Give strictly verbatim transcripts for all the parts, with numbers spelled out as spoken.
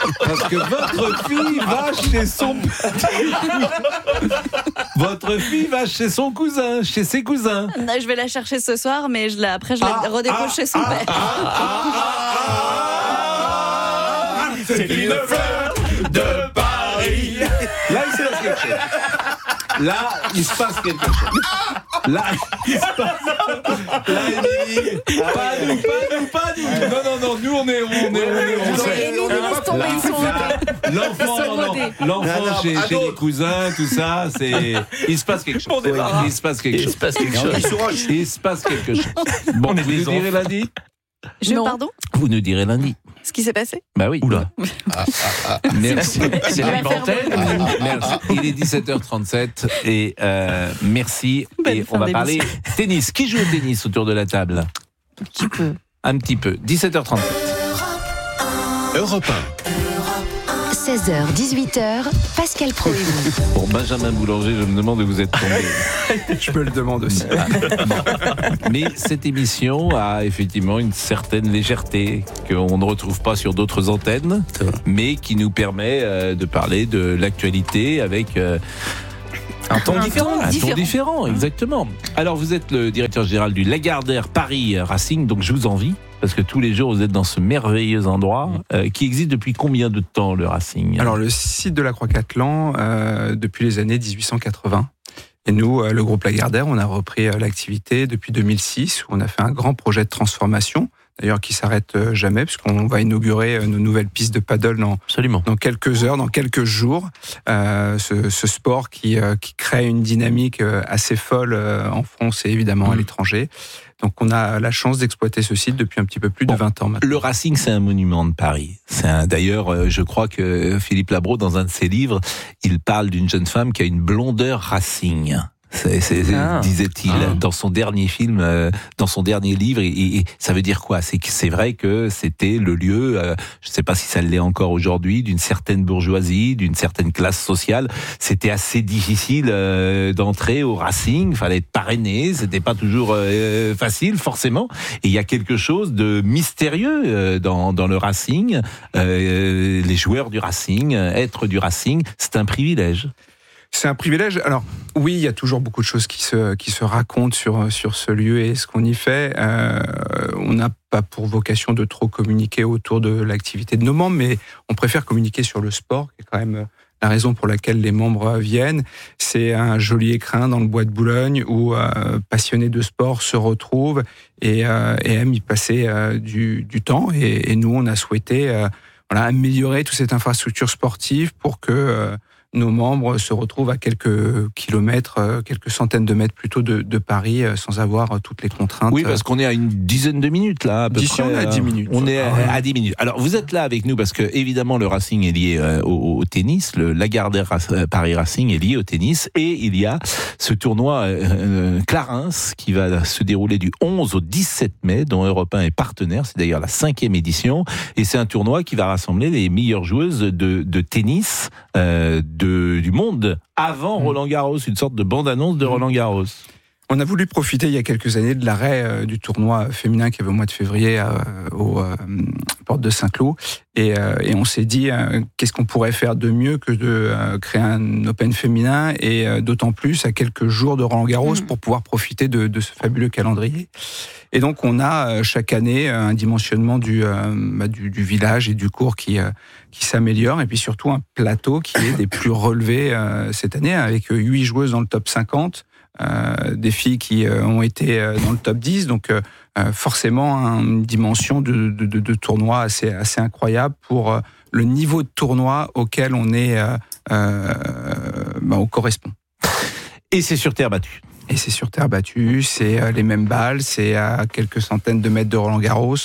Parce que votre fille va chez son votre fille va chez son cousin, chez ses cousins. Non, je vais la chercher ce soir, mais je la, après je la Ah, redépose ah, chez son ah, père. ah, ah, ah, ah, c'est une fleur de Paris. Là, il se passe quelque chose. Là, il se passe quelque chose. Là, il se passe. Là, Émilie. Pas nous, pas nous, pas nous. Non, non, non, nous, on est, on est, on est, on sait. Et nous, nous, laisse tomber, ils sont L'enfant, non, non, l'enfant chez, chez les cousins, tout ça, c'est. Il se passe quelque chose. Il se passe quelque chose. Il se passe quelque chose. Il se passe quelque chose. Bon, vous nous direz lundi. Je, Non. pardon Vous nous direz lundi. Ce qui s'est passé Bah oui. Oula. Merci. C'est la antenne. Merci. Il est dix-sept heures trente-sept et euh, merci. Bonne et fin on va parler d'émission. tennis. Qui joue au tennis autour de la table? Un petit peu. Un petit peu. dix-sept heures trente-sept. Europe un. seize heures dix-huit heures, Pascal Pro et vous. Pour Benjamin Boulanger, je me demande où vous êtes tombé. Je me le demande aussi. Mais cette émission a effectivement une certaine légèreté qu'on ne retrouve pas sur d'autres antennes, mais qui nous permet euh, de parler de l'actualité avec euh, Un ton Un différent. ton un ton différent. différent, exactement. Alors vous êtes le directeur général du Lagardère Paris Racing, donc je vous envie. Parce que tous les jours, vous êtes dans ce merveilleux endroit euh, qui existe depuis combien de temps, le Racing? Alors, le site de la Croix-Catlan, euh, depuis les années dix-huit cent quatre-vingts. Et nous, euh, le groupe Lagardère, on a repris euh, l'activité depuis deux mille six, où on a fait un grand projet de transformation, d'ailleurs qui s'arrête euh, jamais, puisqu'on va inaugurer euh, nos nouvelles pistes de paddle dans, Absolument. dans quelques heures, dans quelques jours. Euh, ce, ce sport qui, euh, qui crée une dynamique euh, assez folle euh, en France et évidemment à Mmh. l'étranger. Donc, on a la chance d'exploiter ce site depuis un petit peu plus Bon. de vingt ans maintenant. Le Racing, c'est un monument de Paris. C'est un, d'ailleurs, euh, je crois que Philippe Labro, dans un de ses livres, il parle d'une jeune femme qui a une blondeur Racing. C'est, c'est, Ah. disait-il Ah. dans son dernier film, euh, dans son dernier livre. Et, et- et ça veut dire quoi? C'est que c'est vrai que c'était le lieu, euh, je ne sais pas si ça l'est encore aujourd'hui, d'une certaine bourgeoisie, d'une certaine classe sociale. C'était assez difficile euh, d'entrer au Racing. Il fallait être parrainé. C'était pas toujours euh, facile, forcément. Et il y a quelque chose de mystérieux euh, dans, dans le Racing. Euh, les joueurs du Racing, être du Racing, c'est un privilège. C'est un privilège. Alors oui, il y a toujours beaucoup de choses qui se qui se racontent sur sur ce lieu et ce qu'on y fait. Euh, on n'a pas pour vocation de trop communiquer autour de l'activité de nos membres, mais on préfère communiquer sur le sport, qui est quand même la raison pour laquelle les membres viennent. C'est un joli écrin dans le bois de Boulogne où euh, passionnés de sport se retrouvent et, euh, et aiment y passer euh, du, du temps. Et, et nous, on a souhaité euh, voilà, améliorer toute cette infrastructure sportive pour que euh, nos membres se retrouvent à quelques kilomètres, euh, quelques centaines de mètres plutôt de, de Paris, euh, sans avoir euh, toutes les contraintes. Oui, parce qu'on est à une dizaine de minutes là, à peu D'ici, près. on est à dix minutes. On est à, Ah ouais. à dix minutes. Alors, vous êtes là avec nous parce que évidemment le Racing est lié euh, au, au tennis, le Lagardère Rac- Paris Racing est lié au tennis, et il y a ce tournoi euh, euh, Clarins qui va se dérouler du onze au dix-sept mai, dont Europe un est partenaire. C'est d'ailleurs la cinquième édition, et c'est un tournoi qui va rassembler les meilleures joueuses de, de tennis euh, de, du monde avant Roland Garros, une sorte de bande-annonce de Roland Garros. On a voulu profiter il y a quelques années de l'arrêt euh, du tournoi féminin qui avait au mois de février euh, aux euh, portes de Saint-Cloud. Et, euh, et on s'est dit, euh, qu'est-ce qu'on pourrait faire de mieux que de euh, créer un Open féminin, et euh, d'autant plus à quelques jours de Roland Garros Mmh. pour pouvoir profiter de, de ce fabuleux calendrier. Et donc on a euh, chaque année un dimensionnement du, euh, bah, du, du village et du cours qui, euh, qui s'améliore, et puis surtout un plateau qui est des plus relevés euh, cette année, avec huit joueuses dans le top cinquante. Euh, des filles qui euh, ont été euh, dans le top dix, donc euh, euh, forcément une dimension de, de, de, de tournoi assez, assez incroyable pour euh, le niveau de tournoi auquel on est, euh, euh, bah, on correspond. Et c'est sur terre battue. Et c'est sur terre battue, c'est euh, les mêmes balles, c'est à quelques centaines de mètres de Roland Garros,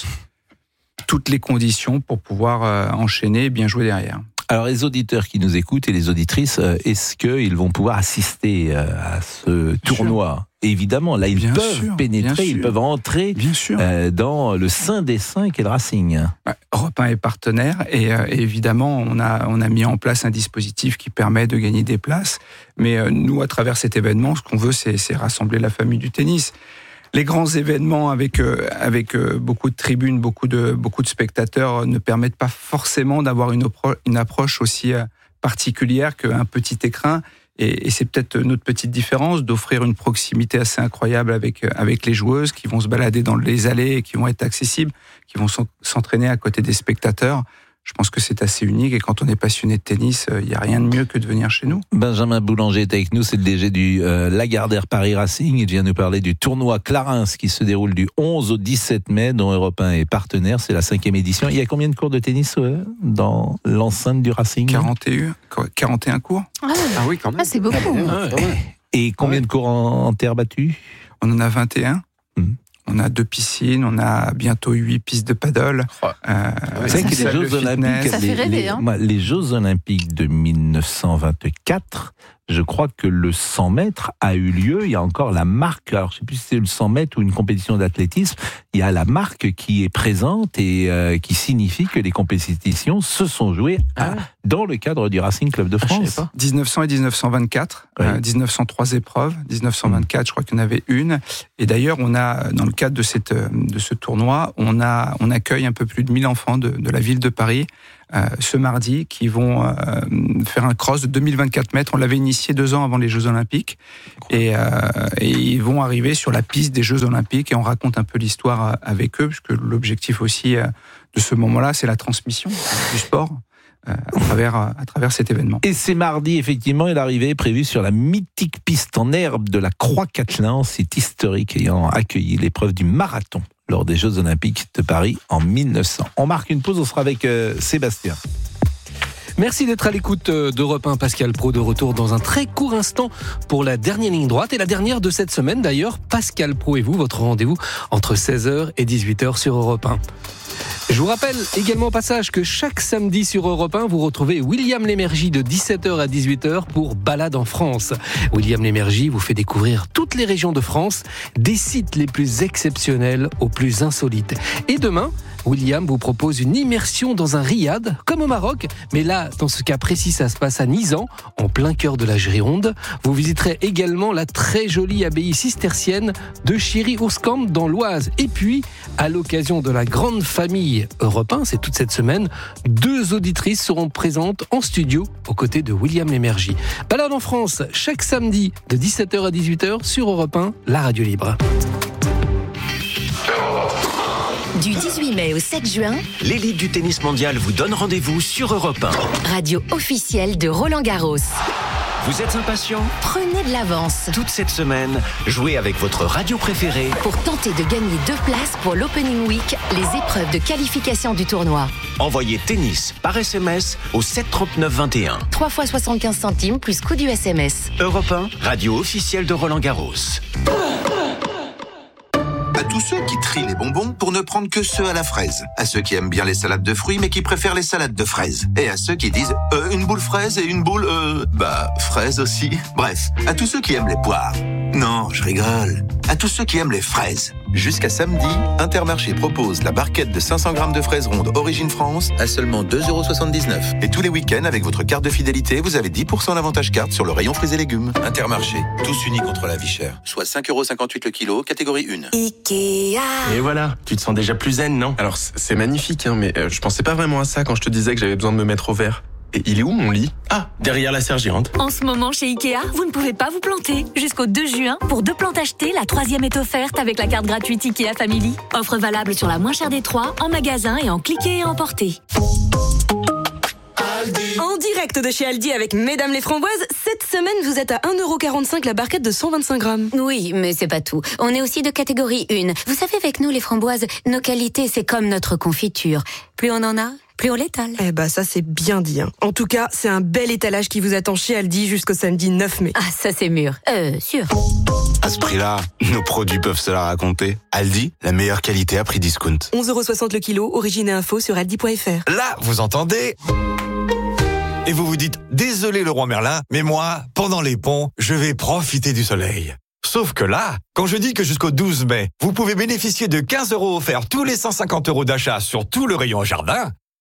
toutes les conditions pour pouvoir euh, enchaîner et bien jouer derrière. Alors les auditeurs qui nous écoutent et les auditrices, euh, est-ce qu'ils vont pouvoir assister euh, à ce tournoi? Évidemment, là ils Bien peuvent sûr, bien pénétrer, ils sûr. peuvent entrer Bien sûr. euh, dans le sein des saints qu'est le Racing. Ouais, Europe un est partenaire, et, euh, et évidemment on a, on a mis en place un dispositif qui permet de gagner des places, mais euh, nous à travers cet événement ce qu'on veut c'est, c'est rassembler la famille du tennis. les grands événements avec euh, avec euh, beaucoup de tribunes, beaucoup de beaucoup de spectateurs euh, ne permettent pas forcément d'avoir une, appro- une approche aussi euh, particulière qu'un petit écrin. Et, et c'est peut-être notre petite différence d'offrir une proximité assez incroyable avec avec les joueuses qui vont se balader dans les allées et qui vont être accessibles, qui vont s'entraîner à côté des spectateurs. Je pense que c'est assez unique et quand on est passionné de tennis, il n'y a rien de mieux que de venir chez nous. Benjamin Boulanger est avec nous, c'est le D G du euh, Lagardère Paris Racing. Il vient nous parler du tournoi Clarins qui se déroule du onze au dix-sept mai, dont Europe un est partenaire. C'est la cinquième édition. Il y a combien de cours de tennis euh, dans l'enceinte du Racing ? quarante et un, quarante et un cours. Ah, Ah oui, quand même. ah, c'est beaucoup. Ah ouais. Et combien Ouais. de cours en, en terre battue ? On en a vingt et un. Mmh. On a deux piscines, on a bientôt huit pistes de paddle. Oh. Euh, Vous savez que les salle de Jeux Olympiques, Ça les, fait rêver, les- hein. moi, les Jeux Olympiques de dix-neuf cent vingt-quatre, je crois que le cent mètres a eu lieu. Il y a encore la marque, alors je ne sais plus si c'est le cent mètres ou une compétition d'athlétisme, il y a la marque qui est présente et euh, qui signifie que les compétitions se sont jouées à- dans le cadre du Racing Club de Ah, je savais France. pas. dix-neuf cents et dix-neuf cent vingt-quatre, Oui. euh, dix-neuf cent trois épreuves, dix-neuf cent vingt-quatre, je crois qu'il y en avait une. Et d'ailleurs, on a, dans le cadre de cette euh, de ce tournoi, on a on accueille un peu plus de mille enfants de, de la ville de Paris euh, ce mardi qui vont euh, faire un cross de deux mille vingt-quatre mètres. On l'avait initié deux ans avant les Jeux Olympiques et, euh, et ils vont arriver sur la piste des Jeux Olympiques et on raconte un peu l'histoire euh, avec eux, puisque l'objectif aussi euh, de ce moment-là, c'est la transmission du sport euh, à travers à travers cet événement. Et c'est mardi, effectivement, et l'arrivée est prévue sur la mythique piste en herbe de la Croix-Catelin, site historique ayant accueilli l'épreuve du marathon lors des Jeux Olympiques de Paris en mille neuf cents. On marque une pause, on sera avec euh, Sébastien. Merci d'être à l'écoute d'Europe un. Pascal Praud de retour dans un très court instant pour la dernière ligne droite et la dernière de cette semaine d'ailleurs. Pascal Praud et vous, votre rendez-vous entre seize heures et dix-huit heures sur Europe un. Je vous rappelle également au passage que chaque samedi sur Europe un, vous retrouvez William Lémergie de dix-sept heures à dix-huit heures pour Balade en France. William Lémergie vous fait découvrir toutes les régions de France, des sites les plus exceptionnels aux plus insolites. Et demain, William vous propose une immersion dans un riad, comme au Maroc, mais là, dans ce cas précis, ça se passe à Nizan, en plein cœur de la Gironde. Vous visiterez également la très jolie abbaye cistercienne de Chiry-Ouskamp dans l'Oise. Et puis, à l'occasion de la grande famille Europe un, c'est toute cette semaine, deux auditrices seront présentes en studio aux côtés de William Lémergie. Balade en France, chaque samedi de dix-sept heures à dix-huit heures sur Europe un, la radio libre. Du dix-huit mai au sept juin, L'élite du tennis mondial vous donne rendez-vous sur Europe un. radio officielle de Roland Garros. Vous êtes impatient ? Prenez de l'avance Toute cette semaine, jouez avec votre radio préférée. pour tenter de gagner deux places pour l'Opening Week, les épreuves de qualification du tournoi. Envoyez tennis par S M S au sept trente-neuf vingt et un. trois fois soixante-quinze centimes plus coût du S M S. Europe un, radio officielle de Roland Garros. À tous ceux qui trient les bonbons pour ne prendre que ceux à la fraise. À ceux qui aiment bien les salades de fruits mais qui préfèrent les salades de fraises. Et à ceux qui disent euh, une boule fraise et une boule euh, bah fraise aussi. Bref, à tous ceux qui aiment les poires. Non, je rigole. À tous ceux qui aiment les fraises. Jusqu'à samedi, Intermarché propose la barquette de cinq cents grammes de fraises rondes Origine France à seulement deux euros soixante-dix-neuf. Et tous les week-ends, avec votre carte de fidélité, vous avez dix pour cent d'avantage carte sur le rayon fruits et légumes. Intermarché, tous unis contre la vie chère. Soit cinq euros cinquante-huit le kilo, catégorie un. Et voilà, tu te sens déjà plus zen, non? Alors c- c'est magnifique, hein, mais euh, je pensais pas vraiment à ça quand je te disais que j'avais besoin de me mettre au vert. Et il est où mon lit? Ah, derrière la sergérante. En ce moment, chez Ikea, vous ne pouvez pas vous planter. Jusqu'au deux juin, pour deux plantes achetées, la troisième est offerte avec la carte gratuite Ikea Family. Offre valable sur la moins chère des trois, en magasin et en cliquer et emporter. En direct de chez Aldi avec Mesdames les Framboises, cette semaine vous êtes à un euro quarante-cinq la barquette de cent vingt-cinq grammes. Oui, mais c'est pas tout. On est aussi de catégorie un. Vous savez, avec nous, les framboises, nos qualités, c'est comme notre confiture. Plus on en a, plus on l'étale. Eh bah ça c'est bien dit. Hein. En tout cas, c'est un bel étalage qui vous attend chez Aldi jusqu'au samedi neuf mai. Ah, ça c'est mûr. Euh, sûr. À ce prix-là, nos produits peuvent se la raconter. Aldi, la meilleure qualité à prix discount. onze euros soixante le kilo, origine et info sur aldi point fr. Là, vous entendez ? Et vous vous dites, désolé le roi Merlin, mais moi, pendant les ponts, je vais profiter du soleil. Sauf que là, quand je dis que jusqu'au douze mai, vous pouvez bénéficier de quinze euros offerts tous les cent cinquante euros d'achat sur tout le rayon jardin,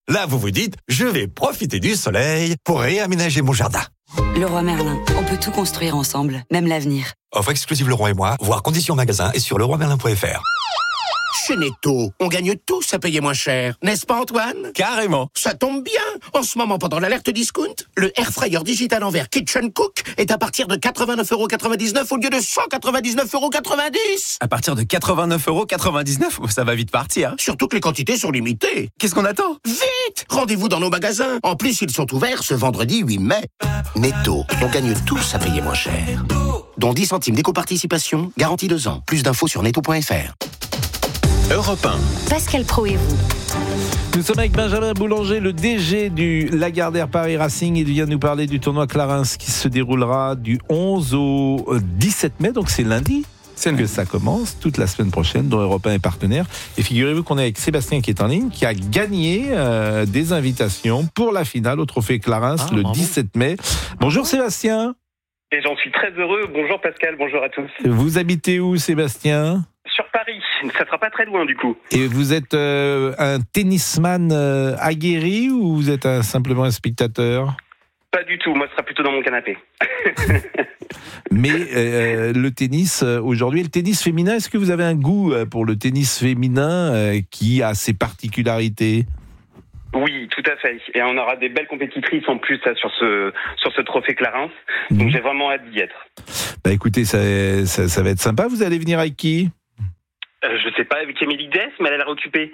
Là, vous vous dites, je vais profiter du soleil pour réaménager mon jardin. Leroy Merlin, on peut tout construire ensemble, même l'avenir. Offre exclusive Leroy et moi, voir conditions magasin et sur leroy merlin point f r. Chez Netto, on gagne tous à payer moins cher. N'est-ce pas, Antoine? Carrément. Ça tombe bien. En ce moment, pendant l'alerte discount, le air fryer digital en verre Kitchen Cook est à partir de quatre-vingt-neuf euros quatre-vingt-dix-neuf au lieu de cent quatre-vingt-dix-neuf euros quatre-vingt-dix. À partir de quatre-vingt-neuf euros quatre-vingt-dix-neuf, ça va vite partir. Surtout que les quantités sont limitées. Qu'est-ce qu'on attend? Vite! Rendez-vous dans nos magasins. En plus, ils sont ouverts ce vendredi huit mai. Netto, on gagne tous à payer moins cher. Dont dix centimes d'éco-participation, garantie deux ans. Plus d'infos sur netto point f r. Europe un. Pascal Pro et vous. Nous sommes avec Benjamin Boulanger, le D G du Lagardère Paris Racing. Il vient nous parler du tournoi Clarins qui se déroulera du onze au dix-sept mai, donc c'est lundi. C'est que ça commence toute la semaine prochaine, dont Europe un est partenaire. Et figurez-vous qu'on est avec Sébastien qui est en ligne, qui a gagné euh, des invitations pour la finale au Trophée Clarins ah, le bravo. dix-sept mai. Bonjour Sébastien. Et j'en suis très heureux. Bonjour Pascal, bonjour à tous. Vous habitez où Sébastien ? Sur Paris, ça sera pas très loin du coup. Et vous êtes euh, un tennisman euh, aguerri ou vous êtes un, simplement un spectateur ? Pas du tout, moi ce sera plutôt dans mon canapé. Mais euh, le tennis, euh, aujourd'hui, le tennis féminin, est-ce que vous avez un goût euh, pour le tennis féminin euh, qui a ses particularités ? Oui, tout à fait. Et on aura des belles compétitrices en plus là, sur ce sur ce trophée Clarins. Donc mmh. j'ai vraiment hâte d'y être. Bah écoutez, ça, ça, ça va être sympa. Vous allez venir avec qui ? euh, Je sais pas, avec Émilie Dess, mais elle a l'air occupée.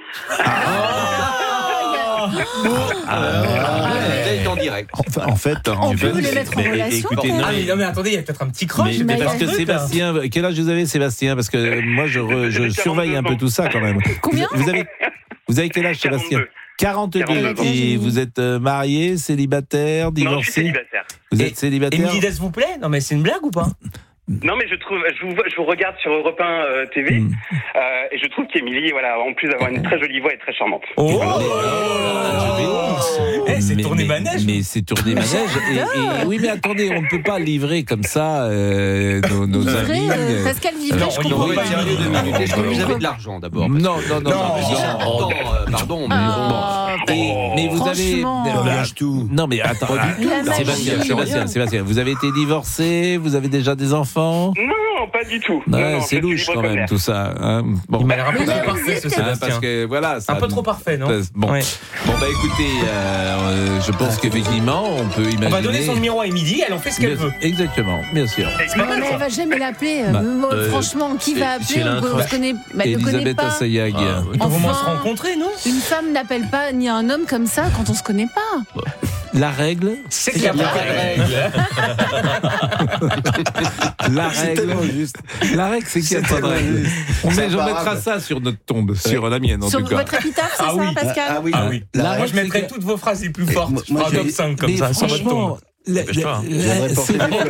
Ah, elle est en direct. Enfin, en fait, on peut les mettre en relation. Écoutez, non, ah mais, non mais attendez, il y a peut-être un petit croche. Mais, mais parce que Sébastien, quel âge vous avez Sébastien ? Parce que moi je, re, je surveille un peu tout ça quand même. Combien ? Vous avez, vous avez quel âge Sébastien ? quarante-deux. quarante-deux. Et vous êtes marié, célibataire, divorcé ? Non, je suis célibataire. Vous êtes célibataire ? Émilie Dess vous plaît ? Non mais c'est une blague ou pas ? Non mais je trouve, je vous, je vous regarde sur Europe un euh, T V mm. euh, et je trouve qu'Émilie, voilà, en plus d'avoir une très jolie voix, est très charmante. Oh, oh, oh, hey, c'est tourné manège. Mais, mais c'est tourné manège. Et, et oui, mais attendez, on ne peut pas livrer comme ça euh, nos, nos livrer, amis. Euh, Pascal Livret, je comprends pas. Est-ce que vous avez de l'argent d'abord ? Non, non, non, non. non, non, non euh, pardon, mais oh, bon. Et, mais vous avez tout. Non, mais attends, Sébastien, Sébastien, Sébastien, vous avez été divorcé, vous avez déjà des enfants ? Non, pas du tout. Ouais, non, non, c'est louche quand même tout ça. Hein. Bon. Il m'a l'air un peu trop parfait ce Sébastien. Parce que voilà, ça, un peu trop parfait, non ? Bon, ouais. bon bah écoutez, euh, je pense qu'effectivement, on peut imaginer. On va donner son numéro à Émilie, elle en fait ce qu'elle veut. Exactement, bien sûr. Non, mais elle va jamais l'appeler. Bah, euh, franchement, qui va appeler ? On ne connaît, bah, Elisabeth pas. Assayag. Ah, oui. Enfin, on va se rencontrer, non ? Une femme n'appelle pas ni un homme comme ça quand on se connaît pas. La règle, c'est qu'il n'y a pas de règle. La règle, juste. La règle, c'est qu'il n'y a pas de règle. On, met, on mettra ça sur notre tombe, ouais. Sur la mienne en sur tout cas. Sur votre épitaphe, c'est ah, ça, oui. Pascal ? Ah oui. Ah, oui. La Moi, règle, je mettrais que... toutes vos phrases les plus fortes. Moi, moi, je top cinq comme ça, sur votre tombe. La, la, la, Comment ?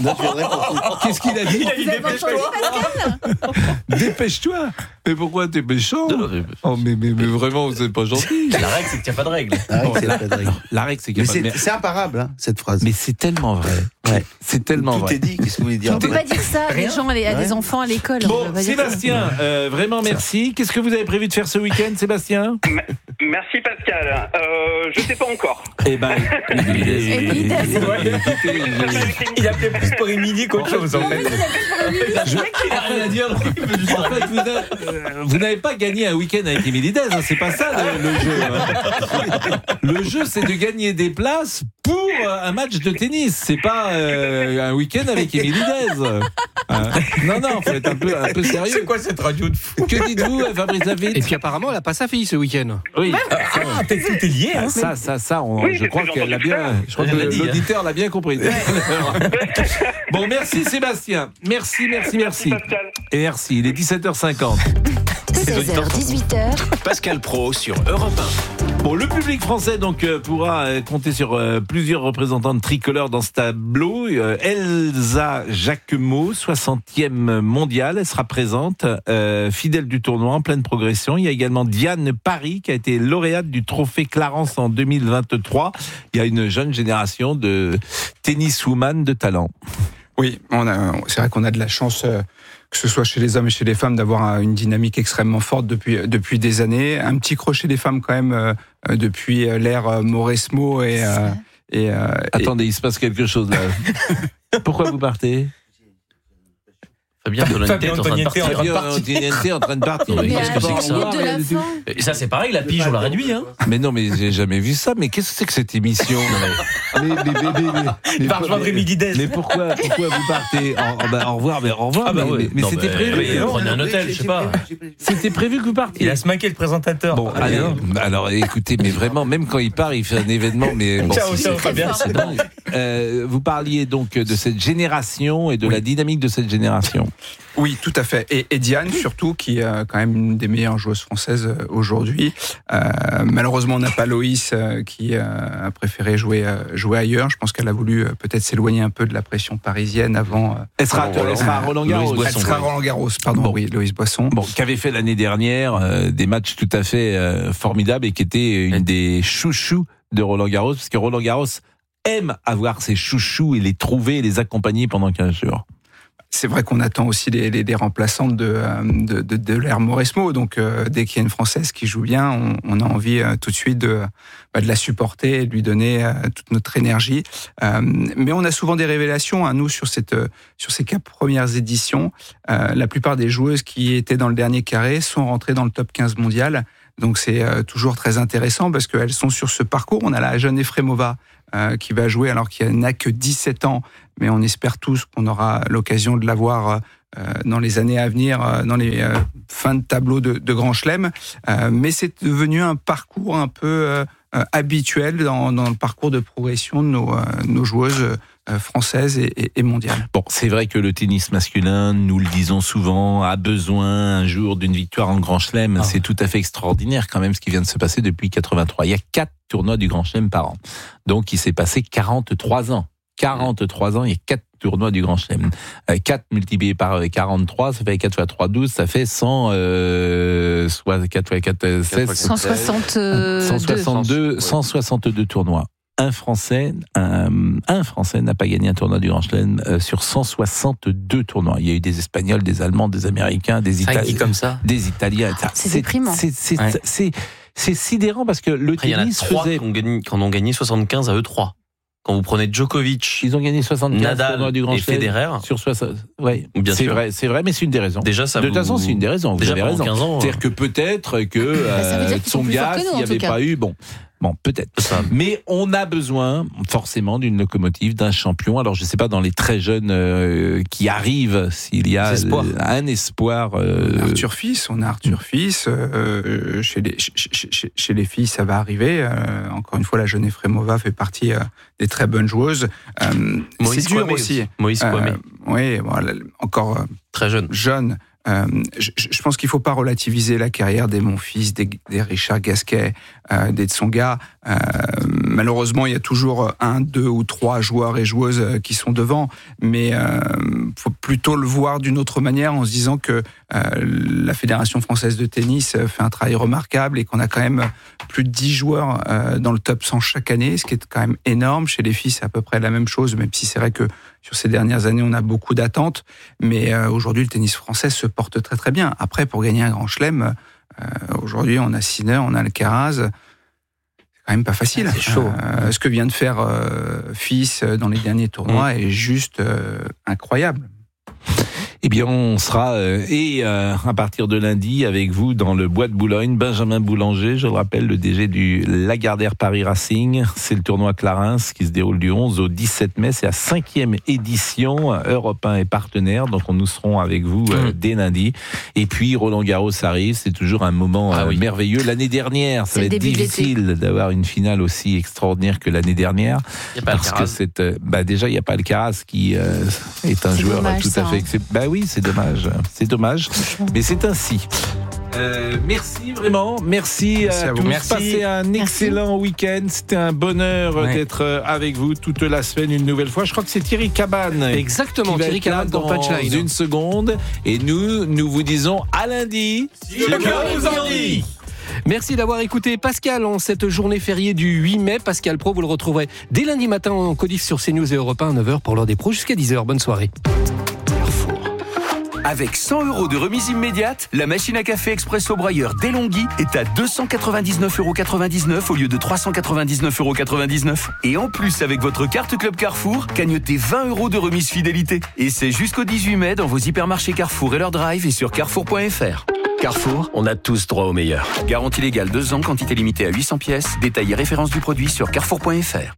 Qu'est-ce qu'il a dit ? Il a dit dépêche-toi. Dépêche-toi. Mais pourquoi t'es méchant ? Oh mais, mais, mais vraiment, c'est pas gentil. La règle, c'est qu'il n'y a pas de règle. La règle, c'est la, pas de règle. La règle, c'est qu'il n'y a mais pas de règle. C'est imparable, hein, cette phrase. Mais c'est tellement vrai. Ouais. C'est tellement Tout vrai. Tout est dit. Qu'est-ce que vous voulez dire ? On ne peut pas dire ça à des gens, à des ouais. enfants à l'école. Bon, Sébastien, euh, vraiment merci. Qu'est-ce que vous avez prévu de faire ce week-end, Sébastien ? Merci Pascal. Euh, je sais pas encore. Eh ben, il appelait plus pour Émilie qu'autre chose en fait. Je n'ai rien à dire. En fait, vous, avez, vous n'avez pas gagné un week-end avec Émilie Dess, hein, c'est pas ça le, le jeu. Hein. Le jeu, c'est de gagner des places pour un match de tennis. C'est pas euh, un week-end avec Émilie Dess. Hein. Non, non, faut être un peu, un peu sérieux. C'est quoi cette radio de fou ? Que dites-vous, Fabrice Lafitte ? Et puis apparemment, elle n'a pas sa fille ce week-end. Oui. Ah, peut-être tout est lié. Hein. Ça, ça, ça, on, oui, je crois qu'elle l'a bien. Je crois que dit, l'auditeur hein. l'a bien compris. Ouais. Bon, merci Sébastien. Merci, merci, merci. Merci Pascal. Et merci. Il est dix-sept heures cinquante. seize heures, dix-huit heures. Pascal Pro sur Europe un. Bon, le public français donc euh, pourra euh, compter sur euh, plusieurs représentants de tricolores dans ce tableau. Euh, Elsa Jacquemot, soixantième mondiale, elle sera présente, euh, fidèle du tournoi, en pleine progression. Il y a également Diane Paris qui a été lauréate du trophée Clarence en deux mille vingt-trois. Il y a une jeune génération de tenniswoman de talent. Oui, on a, c'est vrai qu'on a de la chance, euh, que ce soit chez les hommes et chez les femmes, d'avoir une dynamique extrêmement forte depuis depuis des années. Un petit crochet des femmes quand même, euh, euh, depuis l'ère Mauresmo et... Euh, et euh, Attendez, et... il se passe quelque chose là. Pourquoi vous partez ? Fabien Antoniente est en train de partir. Fabien Antoniente est en train de partir. Mais qu'est-ce que c'est que ça ? Et ça, c'est pareil, la pige, on l'a réduit. Hein. Mais non, mais j'ai jamais vu ça. Mais qu'est-ce que c'est que cette émission ? mais, mais, mais, mais, mais, Il va rejoindre Midi Des. Mais pourquoi, pourquoi vous partez ? en, bah, Au revoir, mais au revoir. Ah bah mais, ouais. mais, mais c'était bah, prévu. Mais prenez un hôtel, je sais pas. C'était prévu que vous partiez. Il a smaqué le présentateur. Bon, allez, alors écoutez, mais vraiment, même quand il part, il fait un événement. Mais bon, ciao, si ciao, Fabien. C'est dingue. Euh, vous parliez donc de cette génération et de oui. la dynamique de cette génération. Oui, tout à fait. Et, et Diane, surtout, qui est euh, quand même une des meilleures joueuses françaises euh, aujourd'hui. Euh, malheureusement, on n'a pas Loïs euh, qui euh, a préféré jouer, euh, jouer ailleurs. Je pense qu'elle a voulu euh, peut-être s'éloigner un peu de la pression parisienne avant. Euh, elle sera, avant elle sera à Roland Garros. Elle sera à Roland Garros, pardon. Bon. Oui, Loïs Boisson. Bon, qu'avait fait l'année dernière euh, des matchs tout à fait euh, formidables et qui était une des chouchous de Roland Garros, parce que Roland Garros aime avoir ses chouchous et les trouver et les accompagner pendant quinze jours. C'est vrai qu'on attend aussi des, des, des remplaçantes de, de, de, de l'ère Mauresmo. Donc, euh, dès qu'il y a une Française qui joue bien, on, on a envie euh, tout de suite de, bah, de la supporter et de lui donner euh, toute notre énergie. Euh, mais on a souvent des révélations, hein, nous, sur, cette, sur ces quatre premières éditions. Euh, la plupart des joueuses qui étaient dans le dernier carré sont rentrées dans le top quinze mondial. Donc, c'est euh, toujours très intéressant parce qu'elles sont sur ce parcours. On a la jeune Efremova euh, qui va jouer alors qu'il n'a que dix-sept ans. Mais on espère tous qu'on aura l'occasion de la voir euh, dans les années à venir, euh, dans les euh, fins de tableau de, de Grand Chelem. Euh, mais c'est devenu un parcours un peu euh, habituel dans, dans le parcours de progression de nos, euh, nos joueuses euh, françaises et, et, et mondiales. Bon, c'est vrai que le tennis masculin, nous le disons souvent, a besoin un jour d'une victoire en Grand Chelem. Ah. C'est tout à fait extraordinaire quand même ce qui vient de se passer depuis quatre-vingt-trois. Il y a quatre tournois du Grand Chelem par an. Donc il s'est passé quarante-trois ans. quarante-trois ans, il y a quatre tournois du Grand Chelem. quatre multiplié par quarante-trois, ça fait quatre fois trois, douze, ça fait cent, euh, soit quatre fois quatre, seize, cent soixante-deux. cent soixante-deux, cent soixante-deux tournois. Un Français, un, un Français n'a pas gagné un tournoi du Grand Chelem euh, sur cent soixante-deux tournois. Il y a eu des Espagnols, des Allemands, des Américains, des Italiens, comme ça. des Italiens. Ah, c'est déprimant. C'est, c'est, ouais. c'est, c'est sidérant parce que le Après, tennis il y en a trois faisait... qui ont gagné, qui en ont gagné soixante-quinze à eux trois. Quand vous prenez Djokovic, ils ont gagné soixante-quinze Nadal tournois du Grand et Chelem Federer sur soixante. Ouais, bien c'est sûr. vrai, c'est vrai, mais c'est une des raisons. Déjà, ça de toute vous... façon, c'est une des raisons. Vous Déjà, avez raison. quinze ans, c'est-à-dire que peut-être que euh, Tsonga, s'il n'y avait pas eu, bon. Bon, peut-être. Mais on a besoin forcément d'une locomotive, d'un champion. Alors, je ne sais pas, dans les très jeunes euh, qui arrivent, s'il y a espoir. un espoir. Euh... Arthur Fils, on a Arthur Fils. Euh, chez, les, chez, chez, chez les filles, ça va arriver. Euh, encore une fois, la jeune Efremova fait partie euh, des très bonnes joueuses. Euh, Moïse c'est dur Kwame aussi. Moïse Kwame. Euh, oui, voilà, encore euh, très jeune. Jeune. Euh, je, je pense qu'il ne faut pas relativiser la carrière des Monfils, des, des Richard Gasquet, euh, des Tsonga. Euh, malheureusement, il y a toujours un, deux ou trois joueurs et joueuses qui sont devant, mais il euh, faut plutôt le voir d'une autre manière en se disant que euh, la Fédération française de tennis fait un travail remarquable et qu'on a quand même plus de dix joueurs euh, dans le top cent chaque année, ce qui est quand même énorme. Chez les filles, c'est à peu près la même chose, même si c'est vrai que sur ces dernières années, on a beaucoup d'attentes, mais euh, aujourd'hui, le tennis français se porte très très bien. Après, pour gagner un Grand Chelem, euh, aujourd'hui, on a Sinner, on a Alcaraz. C'est quand même pas facile. C'est chaud. Euh, ce que vient de faire euh, Fils dans les derniers tournois mmh. est juste euh, incroyable. Eh bien, on sera euh, et euh, à partir de lundi avec vous dans le Bois de Boulogne. Benjamin Boulanger, je le rappelle, le D G du Lagardère Paris Racing. C'est le tournoi Clarins qui se déroule du onze au dix-sept mai. C'est la cinquième édition. Europe un est partenaire, donc nous serons avec vous euh, mmh. dès lundi. Et puis Roland Garros arrive. C'est toujours un moment ah, euh, oui. merveilleux. L'année dernière, ça va être difficile d'avoir une finale aussi extraordinaire que l'année dernière. Il n'y a pas parce que c'est, euh, bah déjà, il n'y a pas Alcaraz qui euh, est un c'est joueur dommage, tout ça, à fait. hein. Bah oui, c'est dommage. C'est dommage. Mais c'est ainsi. Euh, merci vraiment, merci, merci à, à tous. Merci. Passez un merci. excellent week-end. C'était un bonheur ouais. d'être avec vous toute la semaine une nouvelle fois. Je crois que c'est Thierry Cabane. Exactement, Thierry Cabane dans Punchline. Une seconde. Et nous, nous vous disons à lundi. Si le cœur nous en dit. Merci d'avoir écouté Pascal en cette journée fériée du huit mai. Pascal Pro, vous le retrouverez dès lundi matin en codiff sur CNews et Europe un à neuf heures pour l'heure des pros jusqu'à dix heures. Bonne soirée. Avec cent euros de remise immédiate, la machine à café Expresso Broyeur Delonghi est à deux cent quatre-vingt-dix-neuf euros quatre-vingt-dix-neuf au lieu de trois cent quatre-vingt-dix-neuf euros quatre-vingt-dix-neuf. Et en plus, avec votre carte Club Carrefour, cagnotez vingt euros de remise fidélité. Et c'est jusqu'au dix-huit mai dans vos hypermarchés Carrefour et leur drive et sur carrefour point f r. Carrefour, on a tous droit au meilleur. Garantie légale deux ans, quantité limitée à huit cents pièces. Détail et référence du produit sur carrefour point f r.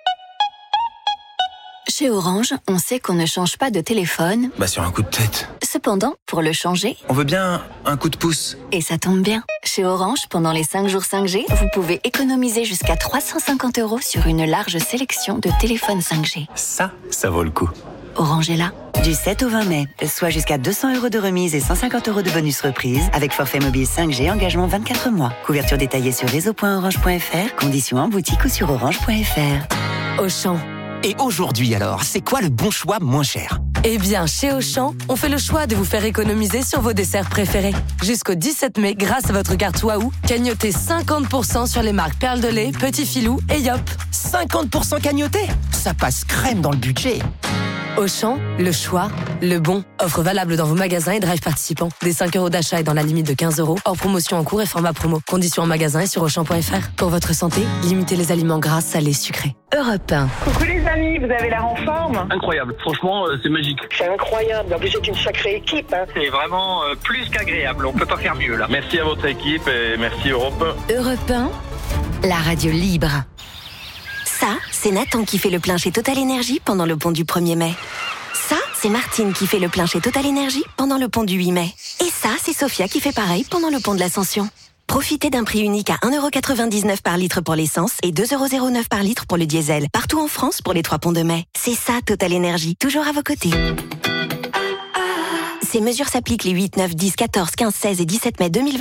Chez Orange, on sait qu'on ne change pas de téléphone. Bah sur un coup de tête. Cependant, pour le changer, on veut bien un coup de pouce. Et ça tombe bien. Chez Orange, pendant les cinq jours cinq G, vous pouvez économiser jusqu'à trois cent cinquante euros sur une large sélection de téléphones cinq G. Ça, ça vaut le coup. Orange est là. Du sept au vingt mai, soit jusqu'à deux cents euros de remise et cent cinquante euros de bonus reprise avec forfait mobile cinq G, engagement vingt-quatre mois. Couverture détaillée sur réseau point orange point f r, conditions en boutique ou sur orange point f r. Auchan. Et aujourd'hui alors, c'est quoi le bon choix moins cher ? Eh bien, chez Auchan, on fait le choix de vous faire économiser sur vos desserts préférés. Jusqu'au dix-sept mai, grâce à votre carte Waouh, cagnotez cinquante pour cent sur les marques Perle de lait, Petit Filou et Yop. cinquante pour cent cagnoté ? Ça passe crème dans le budget. Auchan, le choix, le bon. Offre valable dans vos magasins et drive participants. Des cinq euros d'achat et dans la limite de quinze euros. Hors promotion en cours et format promo. Conditions en magasin et sur auchan point f r. Pour votre santé, limitez les aliments gras, salés, sucrés. Europe un. Coucou les amis, vous avez l'air en forme? Incroyable, franchement euh, c'est magique. C'est incroyable, en plus c'est une sacrée équipe. Hein. C'est vraiment euh, plus qu'agréable, on peut pas faire mieux là. Merci à votre équipe et merci Europe un. Europe un, la radio libre. Ça, c'est Nathan qui fait le plein chez Total Énergie pendant le pont du premier mai. Ça, c'est Martine qui fait le plein chez Total Énergie pendant le pont du huit mai. Et ça, c'est Sophia qui fait pareil pendant le pont de l'Ascension. Profitez d'un prix unique à un euro quatre-vingt-dix-neuf par litre pour l'essence et deux euros zéro neuf par litre pour le diesel. Partout en France pour les trois ponts de mai. C'est ça, Total Énergie, toujours à vos côtés. Ces mesures s'appliquent les huit, neuf, dix, quatorze, quinze, seize et dix-sept mai deux mille vingt.